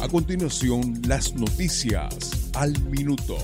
A continuación, las noticias al minuto.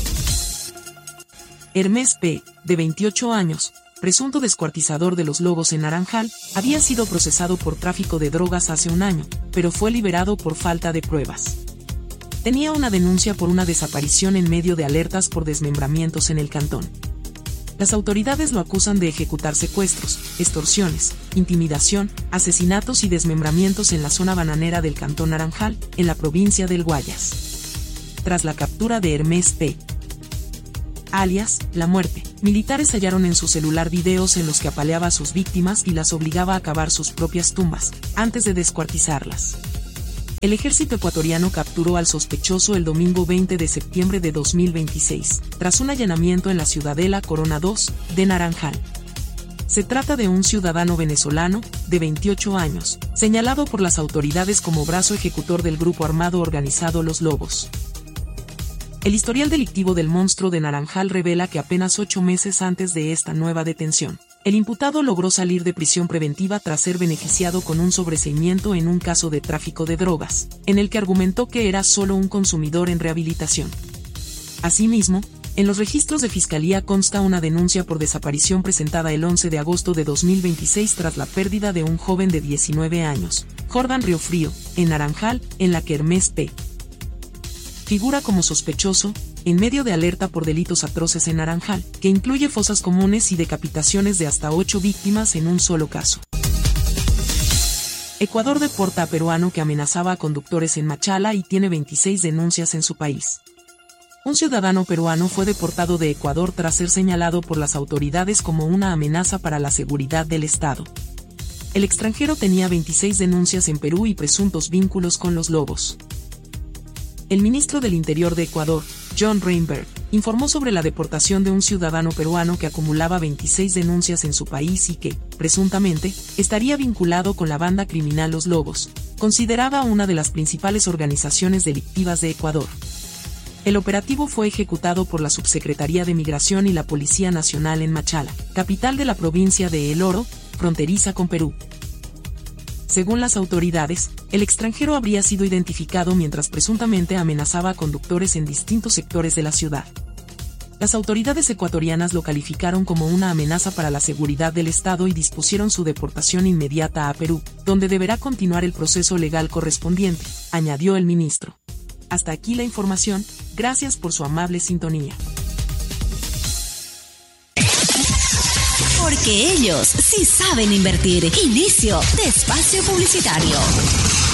Hermes P., de 28 años, presunto descuartizador de los lobos en Naranjal, había sido procesado por tráfico de drogas hace un año, pero fue liberado por falta de pruebas. Tenía una denuncia por una desaparición en medio de alertas por desmembramientos en el cantón. Las autoridades lo acusan de ejecutar secuestros, extorsiones, intimidación, asesinatos y desmembramientos en la zona bananera del cantón Naranjal, en la provincia del Guayas. Tras la captura de Hermes P., alias La Muerte, militares hallaron en su celular videos en los que apaleaba a sus víctimas y las obligaba a cavar sus propias tumbas, antes de descuartizarlas. El ejército ecuatoriano capturó al sospechoso el domingo 20 de septiembre de 2026, tras un allanamiento en la Ciudadela Corona 2, de Naranjal. Se trata de un ciudadano venezolano, de 28 años, señalado por las autoridades como brazo ejecutor del grupo armado organizado Los Lobos. El historial delictivo del monstruo de Naranjal revela que apenas 8 meses antes de esta nueva detención, el imputado logró salir de prisión preventiva tras ser beneficiado con un sobreseimiento en un caso de tráfico de drogas, en el que argumentó que era solo un consumidor en rehabilitación. Asimismo, en los registros de Fiscalía consta una denuncia por desaparición presentada el 11 de agosto de 2026 tras la pérdida de un joven de 19 años, Jordan Riofrío, en Naranjal, en la que Hermes P. figura como sospechoso, en medio de alerta por delitos atroces en Naranjal, que incluye fosas comunes y decapitaciones de hasta 8 víctimas en un solo caso. Ecuador deporta a peruano que amenazaba a conductores en Machala y tiene 26 denuncias en su país. Un ciudadano peruano fue deportado de Ecuador tras ser señalado por las autoridades como una amenaza para la seguridad del Estado. El extranjero tenía 26 denuncias en Perú y presuntos vínculos con los lobos. El ministro del Interior de Ecuador, John Reinberg, informó sobre la deportación de un ciudadano peruano que acumulaba 26 denuncias en su país y que, presuntamente, estaría vinculado con la banda criminal Los Lobos, considerada una de las principales organizaciones delictivas de Ecuador. El operativo fue ejecutado por la Subsecretaría de Migración y la Policía Nacional en Machala, capital de la provincia de El Oro, fronteriza con Perú. Según las autoridades, el extranjero habría sido identificado mientras presuntamente amenazaba a conductores en distintos sectores de la ciudad. Las autoridades ecuatorianas lo calificaron como una amenaza para la seguridad del Estado y dispusieron su deportación inmediata a Perú, donde deberá continuar el proceso legal correspondiente, añadió el ministro. Hasta aquí la información, gracias por su amable sintonía. Porque ellos sí saben invertir. Inicio de espacio publicitario.